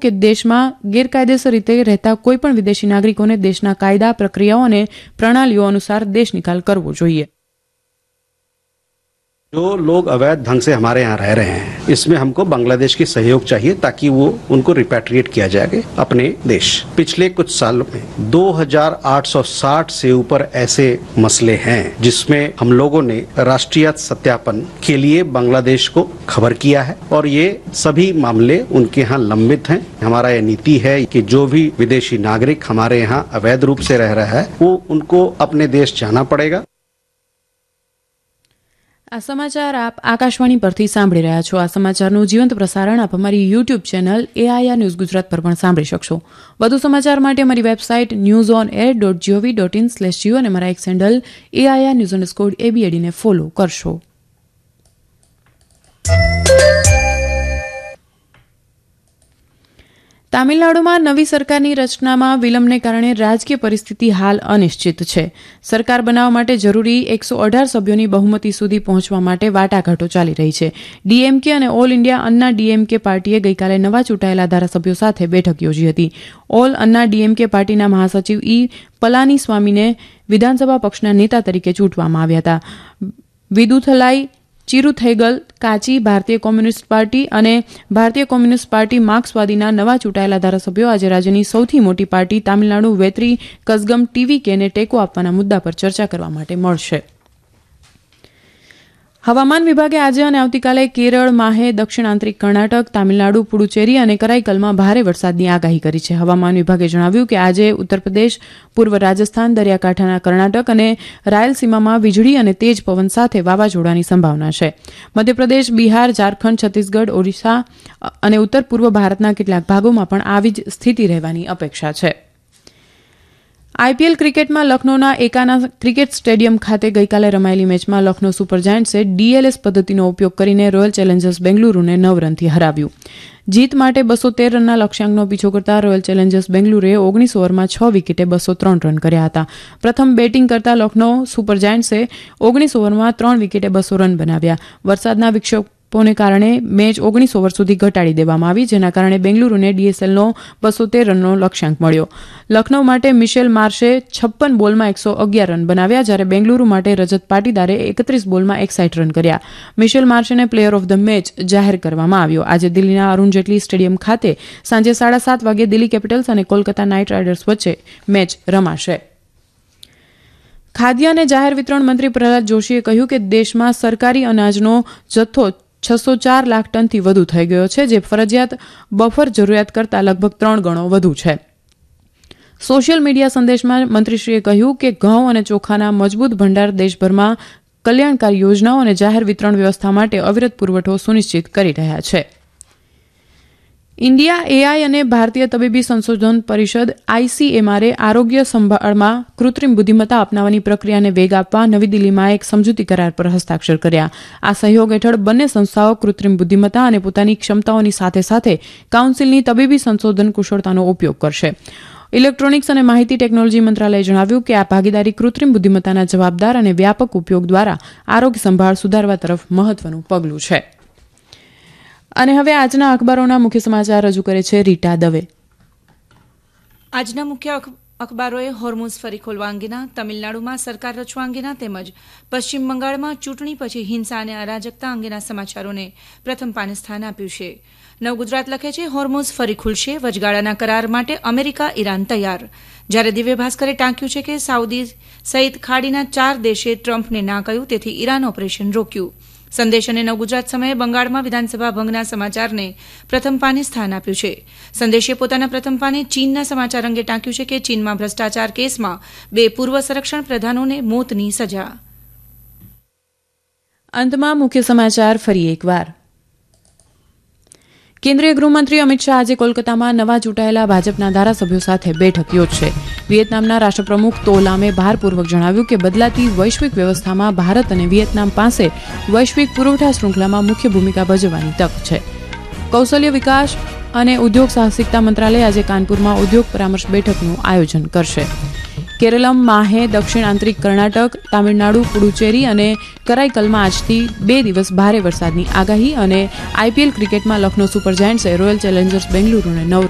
કે દેશમાં ગેરકાયદેસર રીતે રહેતા કોઈપણ વિદેશી નાગરિકોને દેશના કાયદા, પ્રક્રિયાઓ અને પ્રણાલીઓ અનુસાર દેશ નિકાલ કરવો જોઈએ. जो लोग अवैध ढंग से हमारे यहाँ रह रहे हैं, इसमें हमको बांग्लादेश की सहयोग चाहिए ताकि वो उनको रिपैट्रिएट किया जाए अपने देश. पिछले कुछ सालों में 2860 से ऊपर ऐसे मसले हैं जिसमें हम लोगों ने राष्ट्रीय सत्यापन के लिए बांग्लादेश को खबर किया है और ये सभी मामले उनके यहाँ लंबित हैं. हमारा ये नीति है कि जो भी विदेशी नागरिक हमारे यहाँ अवैध रूप से रह रहा है वो उनको अपने देश जाना पड़ेगा. આ સમાચાર આપ આકાશવાણી પરથી સાંભળી રહ્યા છો. આ સમાચારનું જીવંત પ્રસારણ આપ અમારી YouTube channel AIR news Gujarat પર પણ સાંભળી શકશો. વધુ સમાચાર માટે અમારી વેબસાઇટ newsonair.gov.in/geo અને અમારા એક્સ હેન્ડલ AIR_ABAD ને ફોલો કરશો. તામિલનાડુમાં નવી સરકારની રચનામાં વિલંબને કારણે રાજકીય પરિસ્થિતિ હાલ અનિશ્ચિત છે. સરકાર બનાવવા માટે જરૂરી 118 સભ્યોની બહુમતી સુધી પહોંચવા માટે વાટાઘાટો ચાલી રહી છે. DMK અને ઓલ ઇન્ડિયા અન્ના DMK પાર્ટીએ ગઈકાલે નવા ચૂંટાયેલા ધારાસભ્યો સાથે બેઠક યોજી હતી. ઓલ અન્ના DMK પાર્ટીના મહાસચિવ પલાનીસ્વામીને વિધાનસભા પક્ષના નેતા તરીકે ચૂંટવામાં આવ્યા હતા. વિદુથલાઈ ચિરુથૈગલ કાચી ભારતીય કોમ્યુનિસ્ટ પાર્ટી અને ભારતીય કોમ્યુનિસ્ટ પાર્ટી માર્ક્સવાદીના નવા ચૂંટાયેલા ધારાસભ્યો આજે રાજ્યની સૌથી મોટી પાર્ટી તામિલનાડુ વેત્રી કઝગમ TVKને ટેકો આપવાના મુદ્દા પર ચર્ચા કરવા માટે મળશે. હવામાન વિભાગે આજે અને આવતીકાલે કેરળ, માહે, દક્ષિણ આંતરિક કર્ણાટક, તામિલનાડુ, પુડુચેરી અને કરાઈકલમાં ભારે વરસાદની આગાહી કરી છે. હવામાન વિભાગે જણાવ્યું કે આજે ઉત્તરપ્રદેશ, પૂર્વ રાજસ્થાન, દરિયાકાંઠાના કર્ણાટક અને રાયલસીમામાં વીજળી અને તેજ પવન સાથે વાવાઝોડાની સંભાવના છે. મધ્યપ્રદેશ, બિહાર, ઝારખંડ, છત્તીસગઢ, ઓડિશા અને ઉત્તર પૂર્વ ભારતના કેટલાક ભાગોમાં પણ આવી જ સ્થિતિ રહેવાની અપેક્ષા છે. IPL ક્રિકેટમાં લખનૌના એકાના ક્રિકેટ સ્ટેડિયમ ખાતે ગઈકાલે રમાયેલી મેચમાં લખનૌ સુપર જાયન્ટ્સે DLS પદ્ધતિનો ઉપયોગ કરીને રોયલ ચેલેન્જર્સ બેંગલુરુને 9 રનથી હરાવ્યું. જીત માટે 213 રનના લક્ષ્યાંકનો પીછો કરતા રોયલ ચેલેન્જર્સ બેંગલુરુએ 19 ઓવરમાં 6 વિકેટે 203 રન કર્યા હતા. પ્રથમ બેટિંગ કરતા લખનૌ સુપર જાયન્ટ્સે 19 ઓવરમાં 3 વિકેટે 200 રન બનાવ્યા. વરસાદના વિક્ષેપોને કારણે મેચ 19 ઓવર સુધી ઘટાડી દેવામાં આવી, જેના કારણે બેંગલુરુને DSLનો 213 રનનો લક્ષ્યાંક મળ્યો. લખનૌ માટે મિશેલ માર્શે 56 બોલમાં 111 રન બનાવ્યા, જ્યારે બેંગલુરુ માટે રજત પાટીદારે 31 બોલમાં 61 રન કર્યા. Mitchell માર્શેને player of the match જાહેર કરવામાં આવ્યો. આજે દિલ્હીના અરુણ જેટલી સ્ટેડિયમ ખાતે સાંજે 7:30 વાગે દિલ્હી કેપિટલ્સ અને કોલકાતા નાઇટ રાઇડર્સ વચ્ચે મેચ રમાશે. ખાદ્ય અને જાહેર વિતરણ મંત્રી પ્રહલાદ જોશીએ કહ્યું કે દેશમાં સરકારી અનાજનો જથ્થો 604 લાખ ટનથી વધુ થઈ ગયો છે, જે ફરજિયાત બફર જરૂરિયાત કરતાં લગભગ 3 ગણો વધુ છે. સોશિયલ મીડિયા સંદેશમાં મંત્રીશ્રીએ કહ્યું કે ઘઉં અને ચોખાના મજબૂત ભંડાર દેશભરમાં કલ્યાણકારી યોજનાઓ અને જાહેર વિતરણ વ્યવસ્થા માટે અવિરત પુરવઠો સુનિશ્ચિત કરી રહ્યા છે. ઇન્ડિયા AI અને ભારતીય તબીબી સંશોધન પરિષદ ICMR આરોગ્ય સંભાળમાં કૃત્રિમ બુદ્ધિમત્તા અપનાવવાની પ્રક્રિયાને વેગ આપવા નવી દિલ્હીમાં એક સમજૂતી કરાર પર હસ્તાક્ષર કર્યા. આ સહયોગ હેઠળ બંને સંસ્થાઓ કૃત્રિમ બુદ્ધિમત્તા અને પોતાની ક્ષમતાઓની સાથે સાથે કાઉન્સિલની તબીબી સંશોધન કુશળતાનો ઉપયોગ કરશે. ઇલેક્ટ્રોનિક્સ અને માહિતી ટેકનોલોજી મંત્રાલયે જણાવ્યું કે આ ભાગીદારી કૃત્રિમ બુદ્ધિમત્તાના જવાબદાર અને વ્યાપક ઉપયોગ દ્વારા આરોગ્ય સંભાળ સુધારવા તરફ મહત્વનું પગલું છે. અને હવે આજના અખબારોના મુખ્ય સમાચાર રજૂ કરે છે રીટા દવે. આજના મુખ્ય અખબારોએ હોર્મુઝ ફરી ખોલવા અંગેના, તમિલનાડુમાં સરકાર રચવા અંગેના તેમજ પશ્ચિમ બંગાળમાં ચૂંટણી પછી હિંસા અને અરાજકતા અંગેના સમાચારોને પ્રથમ પાને સ્થાન આપ્યું છે. નવગુજરાત લખે છે, હોર્મુઝ ફરી ખુલશે, વચગાળાના કરાર માટે અમેરિકા, ઈરાન તૈયાર. જ્યારે દિવ્ય ભાસ્કરે ટાંક્યું છે કે સાઉદી સહિત ખાડીના 4 દેશે ટ્રમ્પને ના કહ્યું, તેથી ઈરાન ઓપરેશન રોક્યું. સંદેશ અને નવગુજરાત સમયે બંગાળમાં વિધાનસભા ભંગના સમાચારને પ્રથમ પાને સ્થાન આપ્યું છે. સંદેશે પોતાના પ્રથમ પાને ચીનના સમાચાર અંગે ટાંક્યું છે કે ચીનમાં ભ્રષ્ટાચાર કેસમાં 2 પૂર્વ સંરક્ષણ પ્રધાનોને મોતની સજા. અંતમાં મુખ્ય સમાચાર ફરી એકવાર. કેન્દ્રીય ગૃહમંત્રી અમિત શાહ આજે કોલકાતામાં નવા ચૂંટાયેલા ભાજપના ધારાસભ્યો સાથે બેઠક યોજશે. વિયેતનામના રાષ્ટ્રપ્રમુખ તો લામે ભારપૂર્વક જણાવ્યું કે બદલાતી વૈશ્વિક વ્યવસ્થામાં ભારત અને વિયેતનામ પાસે વૈશ્વિક પુરવઠા શૃંખલામાં મુખ્ય ભૂમિકા ભજવવાની તક છે. કૌશલ્ય વિકાસ અને ઉદ્યોગ સાહસિકતા મંત્રાલય આજે કાનપુરમાં ઉદ્યોગ પરામર્શ બેઠકનું આયોજન કરશે. કેરળમ, માહે, દક્ષિણ આંતરિક કર્ણાટક, તામિલનાડુ, પુડુચેરી અને કરાઈકલમાં આજથી 2 દિવસ ભારે વરસાદની આગાહી. અને IPL ક્રિકેટમાં લખનૌ સુપર જાયન્ટ્સે રોયલ ચેલેન્જર્સ બેંગલુરુને 9